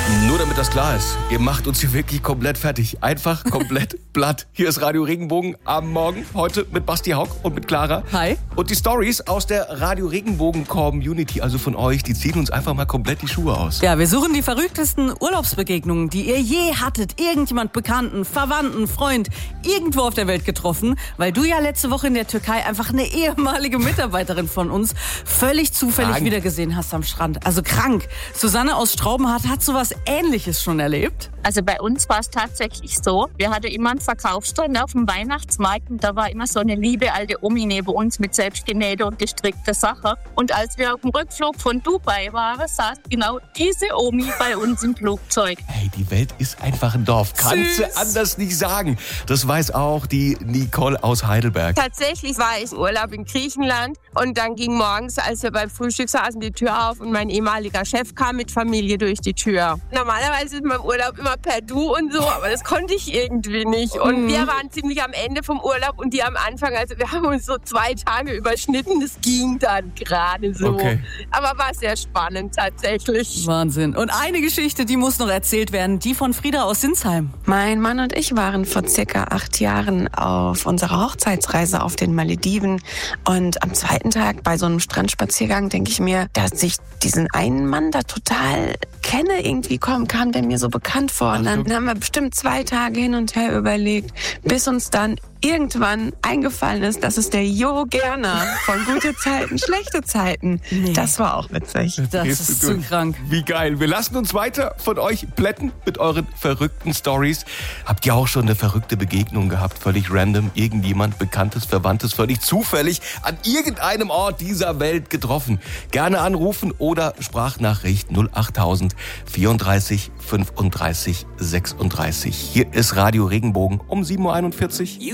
Nur damit das klar ist, ihr macht uns hier wirklich komplett fertig. Einfach komplett platt. Hier ist Radio Regenbogen am Morgen. Heute mit Basti Haug und mit Clara. Hi. Und die Stories aus der Radio Regenbogen Community, also von euch, die ziehen uns einfach mal komplett die Schuhe aus. Ja, wir suchen die verrücktesten Urlaubsbegegnungen, die ihr je hattet. Irgendjemand Bekannten, Verwandten, Freund, irgendwo auf der Welt getroffen. Weil du ja letzte Woche in der Türkei einfach eine ehemalige Mitarbeiterin von uns völlig zufällig wiedergesehen hast am Strand. Also krank. Susanne aus Straubenhardt hat sowas Ähnliches schon erlebt. Also bei uns war es tatsächlich so, wir hatten immer einen Verkaufsstand auf dem Weihnachtsmarkt und da war immer so eine liebe alte Omi neben uns mit selbstgenähter und gestrickter Sache. Und als wir auf dem Rückflug von Dubai waren, saß genau diese Omi bei uns im Flugzeug. Hey, die Welt ist einfach ein Dorf. Kannst du anders nicht sagen. Das weiß auch die Nicole aus Heidelberg. Tatsächlich war ich im Urlaub in Griechenland und dann ging morgens, als wir beim Frühstück saßen, die Tür auf und mein ehemaliger Chef kam mit Familie durch die Tür. Normalerweise ist man im Urlaub immer per Du und so, aber das konnte ich irgendwie nicht. Und wir waren ziemlich am Ende vom Urlaub und die am Anfang, also wir haben uns so 2 Tage überschnitten, das ging dann gerade so. Okay. Aber war sehr spannend tatsächlich. Wahnsinn. Und eine Geschichte, die muss noch erzählt werden, die von Frieda aus Sinsheim. Mein Mann und ich waren vor circa 8 Jahren auf unserer Hochzeitsreise auf den Malediven und am zweiten Tag bei so einem Strandspaziergang denke ich mir, dass ich diesen einen Mann da total kenne, irgendwie kam der mir so bekannt vor. Und dann haben wir bestimmt 2 Tage hin und her überlegt, bis uns dann irgendwann eingefallen ist, dass es der Jo Gerner von Gute Zeiten, Schlechte Zeiten. Nee. Das war auch witzig. Das ist zu krank. Wie geil. Wir lassen uns weiter von euch plätten mit euren verrückten Stories. Habt ihr auch schon eine verrückte Begegnung gehabt? Völlig random, irgendjemand Bekanntes, Verwandtes, völlig zufällig an irgendeinem Ort dieser Welt getroffen? Gerne anrufen oder Sprachnachricht 08000 34 35 36. Hier ist Radio Regenbogen um 7.41 Uhr.